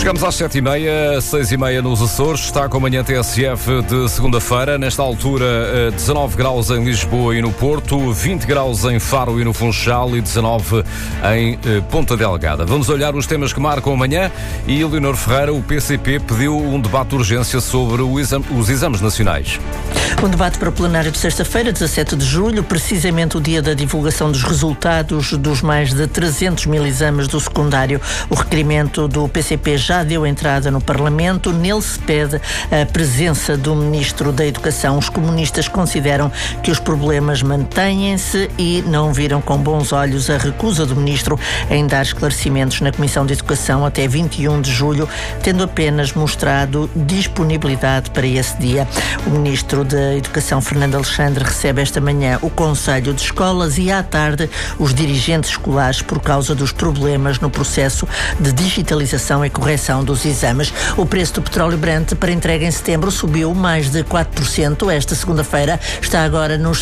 Chegamos às 7h30, 6h30 nos Açores. Está com a manhã TSF de segunda-feira. Nesta altura, 19 graus em Lisboa e no Porto, 20 graus em Faro e no Funchal e 19 em Ponta Delgada. Vamos olhar os temas que marcam a manhã. E Leonor Ferreira, o PCP, pediu um debate de urgência sobre os exames nacionais. Um debate para o plenário de sexta-feira, 17 de julho, precisamente o dia da divulgação dos resultados dos mais de 300 mil exames do secundário. O requerimento do PCP já deu entrada no Parlamento. Nele se pede a presença do Ministro da Educação. Os comunistas consideram que os problemas mantêm-se e não viram com bons olhos a recusa do Ministro em dar esclarecimentos na Comissão de Educação até 21 de julho, tendo apenas mostrado disponibilidade para esse dia. O Ministro da Educação, Fernando Alexandre, recebe esta manhã o Conselho de Escolas e à tarde os dirigentes escolares por causa dos problemas no processo de digitalização e correção dos exames. O preço do petróleo Brent para entrega em setembro subiu mais de 4%. Esta segunda-feira está agora nos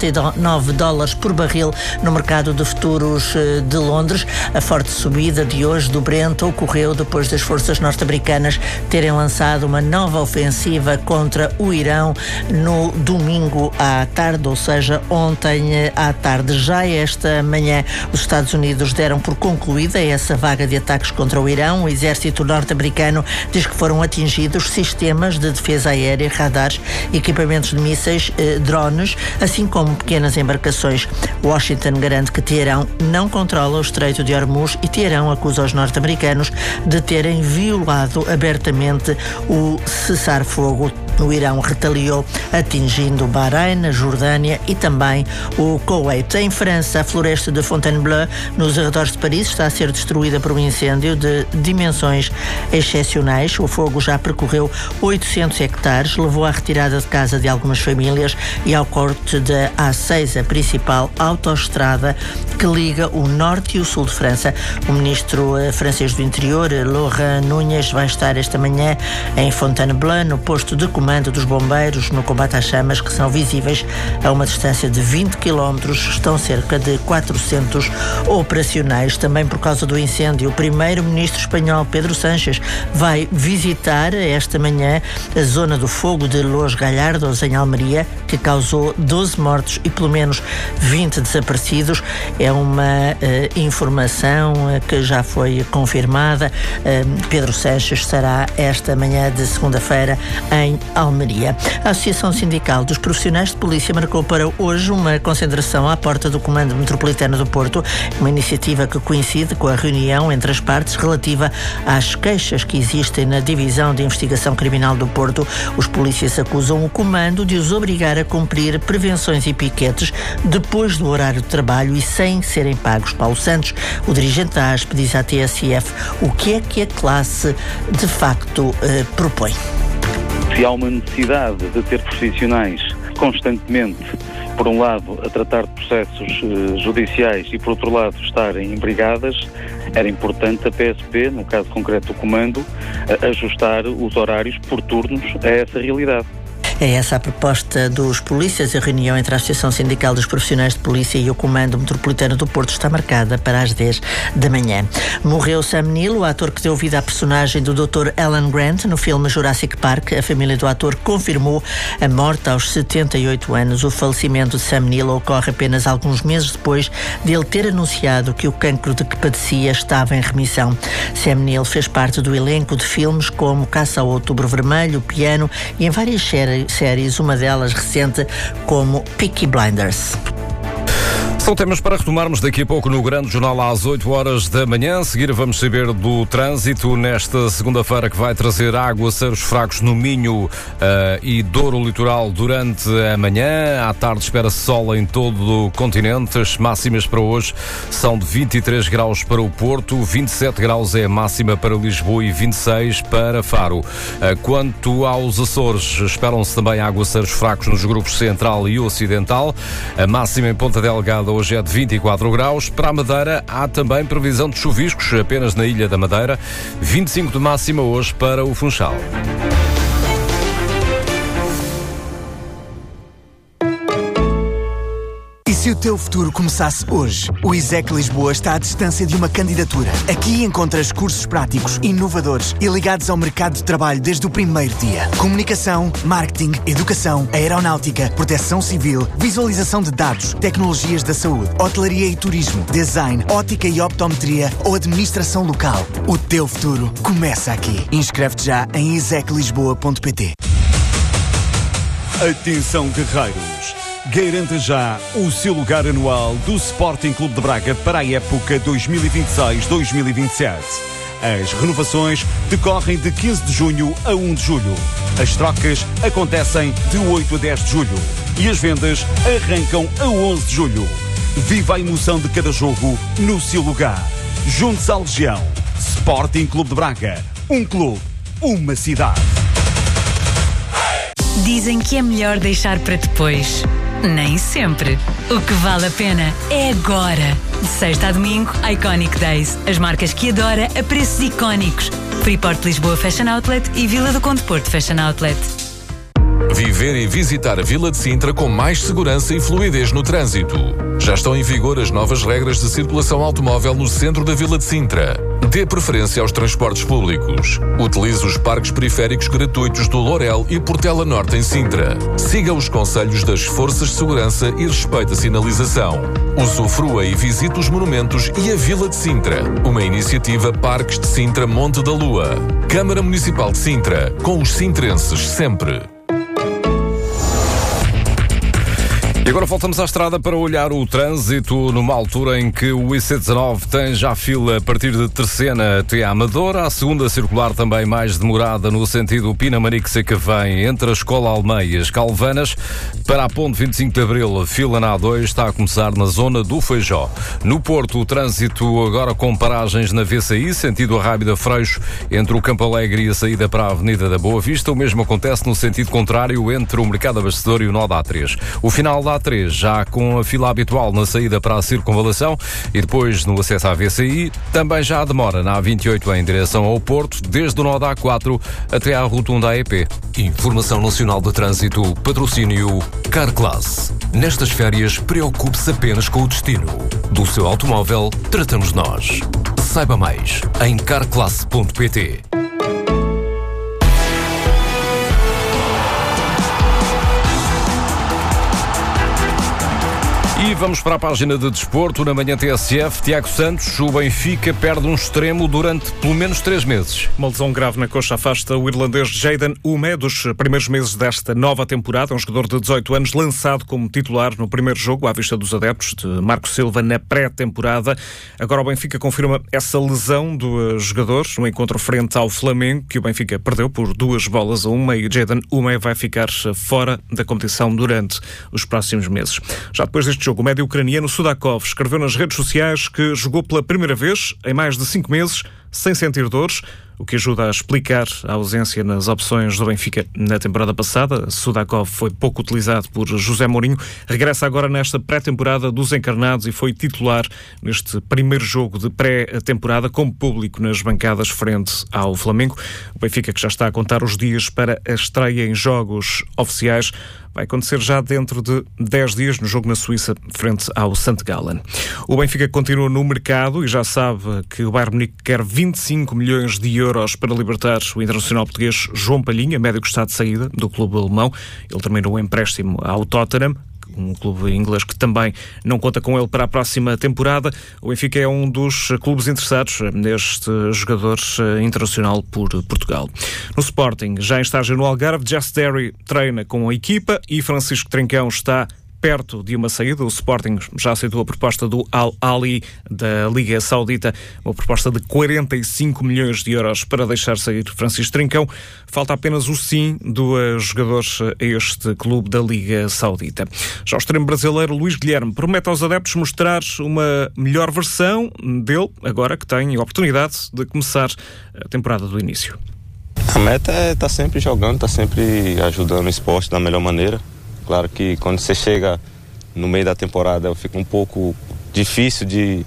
79 dólares por barril no mercado de futuros de Londres. A forte subida de hoje do Brent ocorreu depois das forças norte-americanas terem lançado uma nova ofensiva contra o Irão no domingo à tarde, ou seja, ontem à tarde. Já esta manhã, os Estados Unidos deram por concluída essa vaga de ataques contra o Irão. O exército norte-americano diz que foram atingidos sistemas de defesa aérea, radares, equipamentos de mísseis, drones, assim como pequenas embarcações. Washington garante que Teherão não controla o Estreito de Hormuz e Teherão acusa os norte-americanos de terem violado abertamente o cessar-fogo. O Irão retaliou, atingindo o Bahrein, a Jordânia e também o Kuwait. Em França, a floresta de Fontainebleau, nos arredores de Paris, está a ser destruída por um incêndio de dimensões excepcionais. O fogo já percorreu 800 hectares, levou à retirada de casa de algumas famílias e ao corte da A6, a principal autoestrada que liga o norte e o sul de França. O ministro francês do Interior, Laurent Nunez, vai estar esta manhã em Fontainebleau, no posto de comando dos bombeiros no combate às chamas, que são visíveis a uma distância de 20 km. Estão cerca de 400 operacionais. Também por causa do incêndio, o primeiro-ministro espanhol, Pedro Sánchez, vai visitar esta manhã a zona do fogo de Los Gallardos, em Almeria, que causou 12 mortos e pelo menos 20 desaparecidos. É uma informação que já foi confirmada. Pedro Sánchez estará esta manhã de segunda-feira em Almeria. A Associação Sindical dos Profissionais de Polícia marcou para hoje uma concentração à porta do Comando Metropolitano do Porto, uma iniciativa que coincide com a reunião entre as partes relativa às queixas que existem na Divisão de Investigação Criminal do Porto. Os polícias acusam o Comando de os obrigar a cumprir prevenções e piquetes depois do horário de trabalho e sem serem pagos. Paulo Santos, o dirigente da ASP, diz à TSF o que é que a classe de facto propõe. Se há uma necessidade de ter profissionais constantemente, por um lado, a tratar de processos judiciais e, por outro lado, estarem em brigadas, era importante a PSP, no caso concreto do Comando, ajustar os horários por turnos a essa realidade. É essa a proposta dos polícias. A reunião entre a Associação Sindical dos Profissionais de Polícia e o Comando Metropolitano do Porto está marcada para as 10 da manhã. Morreu Sam Neill, o ator que deu vida à personagem do Dr. Alan Grant no filme Jurassic Park. A família do ator confirmou a morte aos 78 anos. O falecimento de Sam Neill ocorre apenas alguns meses depois de ele ter anunciado que o cancro de que padecia estava em remissão. Sam Neill fez parte do elenco de filmes como Caça ao Outubro Vermelho, Piano e em várias séries, uma delas recente como Peaky Blinders. São temas para retomarmos daqui a pouco no Grande Jornal às 8 horas da manhã. A seguir vamos saber do trânsito nesta segunda-feira, que vai trazer aguaceiros fracos no Minho e Douro Litoral durante a manhã. À tarde espera-se sol em todo o continente. As máximas para hoje são de 23 graus para o Porto, 27 graus é a máxima para Lisboa e 26 para Faro. Quanto aos Açores, esperam-se também aguaceiros fracos nos grupos Central e Ocidental. A máxima em Ponta Delgada hoje é de 24 graus. Para a Madeira há também previsão de chuviscos apenas na Ilha da Madeira. 25 de máxima hoje para o Funchal. Se o teu futuro começasse hoje, o ISEC Lisboa está à distância de uma candidatura. Aqui encontras cursos práticos, inovadores e ligados ao mercado de trabalho desde o primeiro dia. Comunicação, marketing, educação, aeronáutica, proteção civil, visualização de dados, tecnologias da saúde, hotelaria e turismo, design, ótica e optometria ou administração local. O teu futuro começa aqui. Inscreve-te já em iseclisboa.pt. Atenção, guerreiros! Garanta já o seu lugar anual do Sporting Clube de Braga para a época 2026-2027. As renovações decorrem de 15 de junho a 1 de julho. As trocas acontecem de 8 a 10 de julho. E as vendas arrancam a 11 de julho. Viva a emoção de cada jogo no seu lugar. Junte-se à Legião. Sporting Clube de Braga. Um clube, uma cidade. Dizem que é melhor deixar para depois. Nem sempre. O que vale a pena é agora. De sexta a domingo, Iconic Days. As marcas que adora a preços icónicos. Freeport Lisboa Fashion Outlet e Vila do Conde Porto Fashion Outlet. Viver e visitar a Vila de Sintra com mais segurança e fluidez no trânsito. Já estão em vigor as novas regras de circulação automóvel no centro da Vila de Sintra. Dê preferência aos transportes públicos. Utilize os parques periféricos gratuitos do Lourel e Portela Norte em Sintra. Siga os conselhos das forças de segurança e respeite a sinalização. Usufrua e visite os monumentos e a Vila de Sintra. Uma iniciativa Parques de Sintra Monte da Lua. Câmara Municipal de Sintra. Com os sintrenses sempre. E agora voltamos à estrada para olhar o trânsito numa altura em que o IC19 tem já fila a partir de Terceira até a Amadora. A segunda circular também mais demorada no sentido Pinamanique-Sacavém entre a Escola Almeia e as Calvanas. Para a Ponte 25 de Abril, a fila na A2 está a começar na zona do Feijó. No Porto, o trânsito agora com paragens na VCI, sentido Arrábida-Freixo, entre o Campo Alegre e a saída para a Avenida da Boa Vista. O mesmo acontece no sentido contrário entre o Mercado Abastecedor e o nó da A3. O final da A3 já com a fila habitual na saída para a Circunvalação e depois no acesso à VCI, também já há demora na A28 em direção ao Porto, desde o nó da A4 até à rotunda AEP. Informação Nacional de Trânsito, patrocínio Carclass. Nestas férias, preocupe-se apenas com o destino. Do seu automóvel, tratamos nós. Saiba mais em carclass.pt. E vamos para a página de desporto. Na manhã TSF, Tiago Santos, o Benfica perde um extremo durante pelo menos 3 meses. Uma lesão grave na coxa afasta o irlandês Jayden Ume dos primeiros meses desta nova temporada. Um jogador de 18 anos lançado como titular no primeiro jogo à vista dos adeptos de Marco Silva na pré-temporada. Agora o Benfica confirma essa lesão do jogador no encontro frente ao Flamengo, que o Benfica perdeu por 2-1 e Jayden Ume vai ficar fora da competição durante os próximos meses. Já depois deste jogo, o médio ucraniano Sudakov escreveu nas redes sociais que jogou pela primeira vez em mais de 5 meses sem sentir dores, o que ajuda a explicar a ausência nas opções do Benfica na temporada passada. Sudakov foi pouco utilizado por José Mourinho, regressa agora nesta pré-temporada dos encarnados e foi titular neste primeiro jogo de pré-temporada com público nas bancadas frente ao Flamengo. O Benfica, que já está a contar os dias para a estreia em jogos oficiais, vai acontecer já dentro de 10 dias no jogo na Suíça frente ao St. Gallen. O Benfica continua no mercado e já sabe que o Bayern Munique quer 25 milhões de euros para libertar o internacional português João Palhinha, médio que está de saída do clube alemão. Ele terminou o empréstimo ao Tottenham, um clube inglês que também não conta com ele para a próxima temporada. O Benfica é um dos clubes interessados neste jogador internacional por Portugal. No Sporting, já em estágio no Algarve, Jess Derry treina com a equipa e Francisco Trincão está perto de uma saída. O Sporting já aceitou a proposta do Al-Ahly da Liga Saudita, uma proposta de 45 milhões de euros para deixar sair Francisco Trincão. Falta apenas o sim do jogador a este clube da Liga Saudita. Já o extremo brasileiro Luís Guilherme promete aos adeptos mostrar uma melhor versão dele, agora que tem a oportunidade de começar a temporada do início. A meta é estar sempre jogando, estar sempre ajudando o esporte da melhor maneira. Claro que quando você chega no meio da temporada fica um pouco difícil de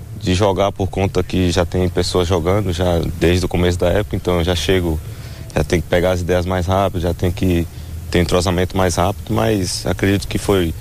jogar por conta que já tem pessoas jogando já desde o começo da época, então eu já chego, já tenho que pegar as ideias mais rápido, já tenho que ter entrosamento mais rápido, mas acredito que foi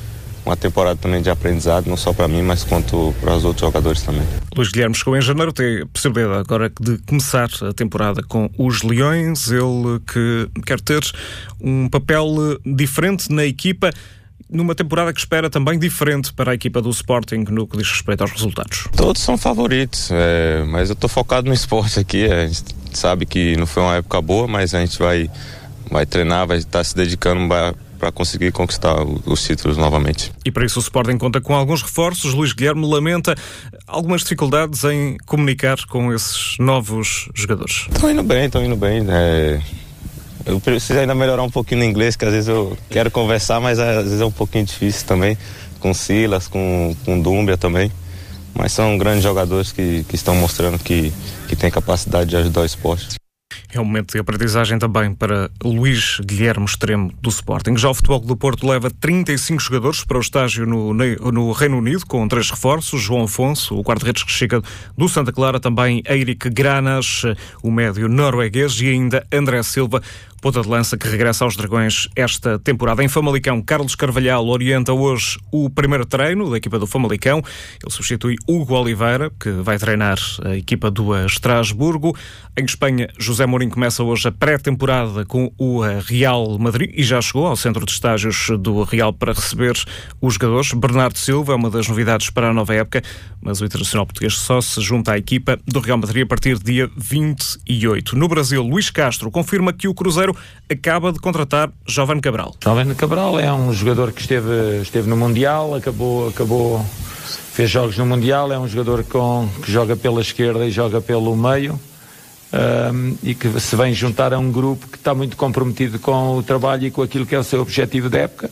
uma temporada também de aprendizado, não só para mim, mas quanto para os outros jogadores também. Luís Guilherme chegou em janeiro, tem a possibilidade agora de começar a temporada com os Leões, ele que quer ter um papel diferente na equipa, numa temporada que espera também diferente para a equipa do Sporting no que diz respeito aos resultados. Todos são favoritos, mas eu estou focado no esporte aqui. A gente sabe que não foi uma época boa, mas a gente vai treinar, vai estar se dedicando para conseguir conquistar os títulos novamente. E para isso o Sporting conta com alguns reforços. Luís Guilherme lamenta algumas dificuldades em comunicar com esses novos jogadores. Estão indo bem. Eu preciso ainda melhorar um pouquinho no inglês, que às vezes eu quero conversar, mas às vezes é um pouquinho difícil também, com Silas, com Dúmbia também. Mas são grandes jogadores que estão mostrando que têm capacidade de ajudar o esporte. É um momento de aprendizagem também para Luís Guilherme, extremo do Sporting. Já o Futebol Clube do Porto leva 35 jogadores para o estágio no Reino Unido, com 3 reforços. João Afonso, o guarda-redes que chega do Santa Clara, também Eirik Granas, o médio norueguês, e ainda André Silva, ponta de lança, que regressa aos Dragões esta temporada. Em Famalicão, Carlos Carvalhal orienta hoje o primeiro treino da equipa do Famalicão. Ele substitui Hugo Oliveira, que vai treinar a equipa do Estrasburgo. Em Espanha, José Mourinho começa hoje a pré-temporada com o Real Madrid e já chegou ao centro de estágios do Real para receber os jogadores. Bernardo Silva é uma das novidades para a nova época, mas o internacional português só se junta à equipa do Real Madrid a partir do dia 28. No Brasil, Luís Castro confirma que o Cruzeiro acaba de contratar Jovane Cabral. Jovane Cabral é um jogador que esteve no Mundial, fez jogos no Mundial, é um jogador que joga pela esquerda e joga pelo meio, e que se vem juntar a um grupo que está muito comprometido com o trabalho e com aquilo que é o seu objetivo da época,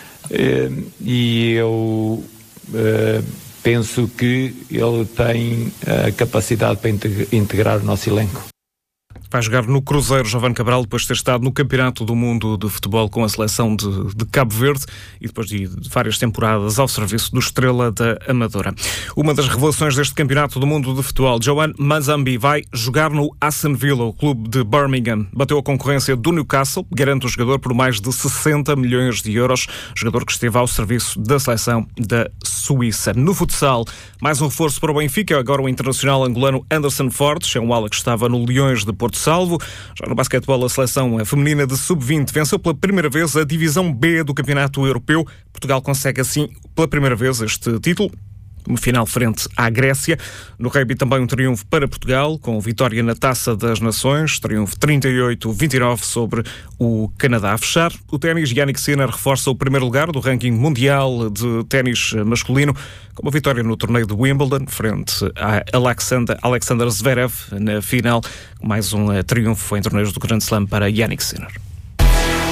e eu penso que ele tem a capacidade para integrar o nosso elenco. Vai jogar no Cruzeiro Jovane Cabral, depois de ter estado no Campeonato do Mundo de Futebol com a seleção de Cabo Verde e depois de várias temporadas ao serviço do Estrela da Amadora. Uma das revelações deste Campeonato do Mundo de Futebol, Joan Mazambi, vai jogar no Aston Villa, o clube de Birmingham. Bateu a concorrência do Newcastle, garante o jogador por mais de 60 milhões de euros, jogador que esteve ao serviço da seleção da Suíça. No futsal, mais um reforço para o Benfica, agora o internacional angolano Anderson Fortes, é um ala que estava no Leões de Porto Salvo. Já no basquetebol, a seleção feminina de sub-20 venceu pela primeira vez a divisão B do Campeonato Europeu. Portugal consegue assim pela primeira vez este título, uma final frente à Grécia. No rugby também um triunfo para Portugal, com vitória na Taça das Nações, triunfo 38-29 sobre o Canadá. A fechar, o ténis, Jannik Sinner reforça o primeiro lugar do ranking mundial de ténis masculino, com uma vitória no torneio de Wimbledon, frente a Alexander Zverev na final. Mais um triunfo em torneios do Grand Slam para Jannik Sinner.